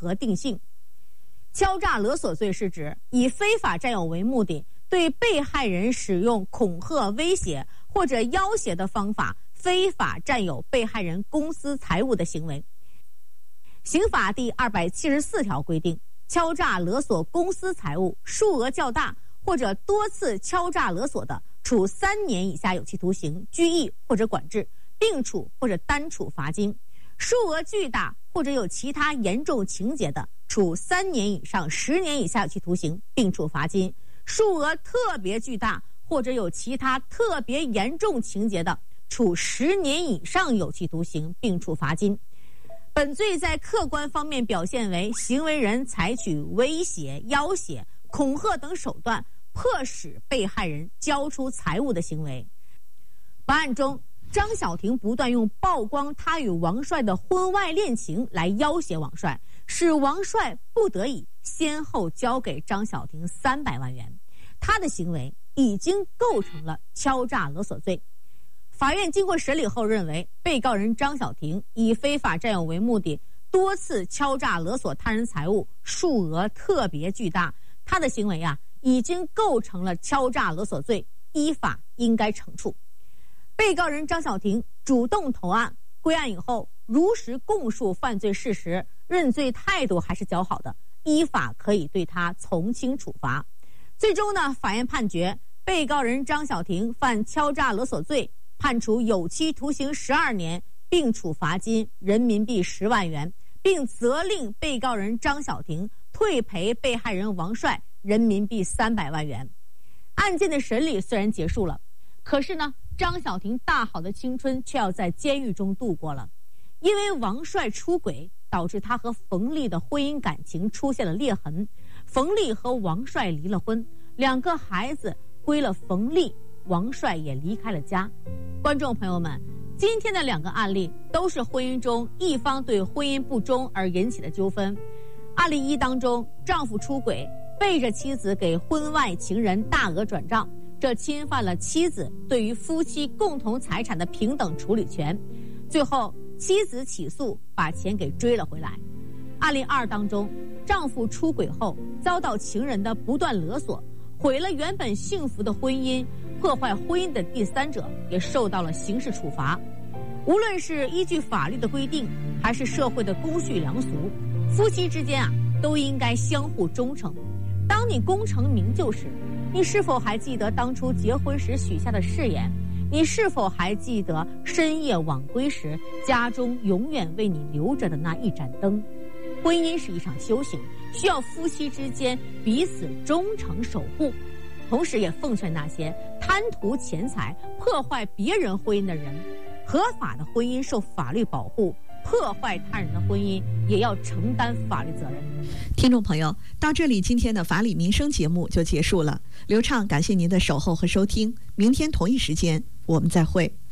核定性。敲诈勒索罪是指以非法占有为目的，对被害人使用恐吓、威胁或者要挟的方法，非法占有被害人公私财物的行为。刑法第274条规定，敲诈勒索公私财物数额较大或者多次敲诈勒索的，处3年以下有期徒刑、拘役或者管制，并处或者单处罚金；数额巨大或者有其他严重情节的，处3年以上10年以下有期徒刑，并处罚金；数额特别巨大或者有其他特别严重情节的，处10年以上有期徒刑，并处罚金。本罪在客观方面表现为行为人采取威胁、要挟、恐吓等手段，迫使被害人交出财物的行为。本案中，张小婷不断用曝光她与王帅的婚外恋情来要挟王帅，使王帅不得已先后交给张小婷300万元。她的行为已经构成了敲诈勒索罪。法院经过审理后认为，被告人张小婷以非法占有为目的，多次敲诈勒索他人财物，数额特别巨大，她的行为已经构成了敲诈勒索罪，依法应该惩处。被告人张小婷主动投案，归案以后如实供述犯罪事实，认罪态度还是较好的，依法可以对她从轻处罚。最终法院判决被告人张小婷犯敲诈勒索罪，判处有期徒刑12年，并处罚金人民币10万元，并责令被告人张小婷退赔被害人王帅人民币300万元。案件的审理虽然结束了，可是张小婷大好的青春却要在监狱中度过了。因为王帅出轨，导致他和冯丽的婚姻感情出现了裂痕，冯丽和王帅离了婚，2个孩子归了冯丽，王帅也离开了家。观众朋友们，今天的2个案例都是婚姻中一方对婚姻不忠而引起的纠纷。案例1当中，丈夫出轨，背着妻子给婚外情人大额转账，这侵犯了妻子对于夫妻共同财产的平等处理权。最后妻子起诉，把钱给追了回来。案例2当中，丈夫出轨后遭到情人的不断勒索，毁了原本幸福的婚姻，破坏婚姻的第三者也受到了刑事处罚。无论是依据法律的规定，还是社会的公序良俗，夫妻之间都应该相互忠诚。当你功成名就时，你是否还记得当初结婚时许下的誓言？你是否还记得深夜晚归时家中永远为你留着的那一盏灯？婚姻是一场修行，需要夫妻之间彼此忠诚守护。同时也奉劝那些贪图钱财、破坏别人婚姻的人，合法的婚姻受法律保护，破坏他人的婚姻也要承担法律责任。 听众朋友，到这里今天的法理民生节目就结束了。刘畅感谢您的守候和收听，明天同一时间我们再会。